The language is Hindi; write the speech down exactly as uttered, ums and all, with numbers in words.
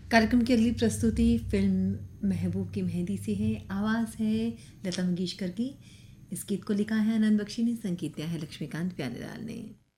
कार्यक्रम की अगली प्रस्तुति फिल्म महबूब की मेहंदी से है। आवाज़ है लता मंगेशकर की। इस गीत को लिखा है आनंद बख्शी ने, संगीत दिया है लक्ष्मीकांत प्यारेलाल ने।